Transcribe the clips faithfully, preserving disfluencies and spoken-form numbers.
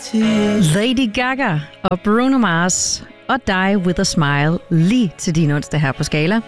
Lady Gaga og Bruno Mars og Die With A Smile lige til din onsdag her på Skala.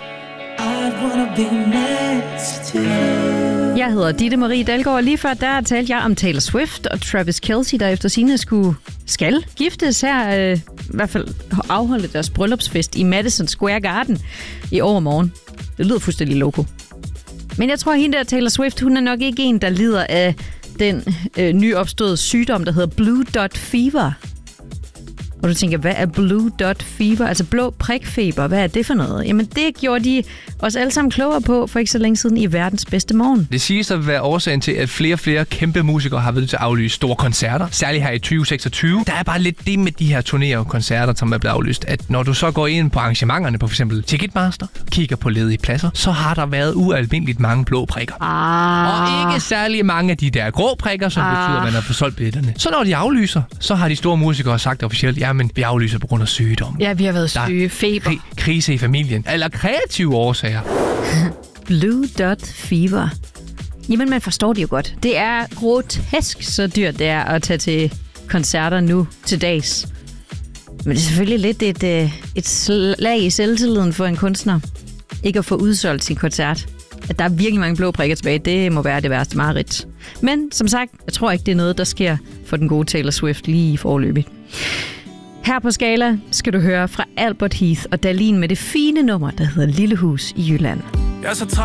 Jeg hedder Ditte Marie Dalgaard, og lige før der talte jeg om Taylor Swift og Travis Kelce, der efter sine skulle skal giftes her, øh, i hvert fald afholde deres bryllupsfest i Madison Square Garden i overmorgen. Det lyder fuldstændig loco. Men jeg tror, at hende der Taylor Swift, hun er nok ikke en, der lider af den øh, nyopståede sygdom, der hedder Blue Dot Fever. Og du tænker, hvad er Blue Dot Fever? Altså blå prikfeber, hvad er det for noget? Jamen det gjorde de os alle sammen klogere på for ikke så længe siden i Verdens Bedste Morgen. Det siges at være årsagen til, at flere og flere kæmpe musikere har været til at aflyse store koncerter. Særligt her i tyve seksogtyve. Der er bare lidt det med de her turnéer og koncerter, som er blevet aflyst. At når du så går ind på arrangementerne på f.eks. Ticketmaster, kigger på ledige pladser, så har der været ualmindeligt mange blå prikker. Ah. Og ikke særlig mange af de der grå prikker, som ah. betyder, at man har fået solgt billetterne. Så når de aflyser, så har de store musikere sagt officielt, ja, men vi aflyser på grund af sygdom. Ja, vi har været syge. Feber. Kri- krise i familien. Eller kreative årsager. Blue Dot Fever. Jamen, man forstår det jo godt. Det er grotesk så dyrt, det er at tage til koncerter nu til dags. Men det er selvfølgelig lidt et, et slag i selvtilliden for en kunstner. Ikke at få udsolgt sin koncert. At der er virkelig mange blå prikker tilbage, det må være det værste mareridt. Men som sagt, jeg tror ikke, det er noget, der sker for den gode Taylor Swift lige i forløbet. Her på Skala skal du høre fra Albert Heath og Dalin med det fine nummer, der hedder Lille Hus i Jylland. Jeg er så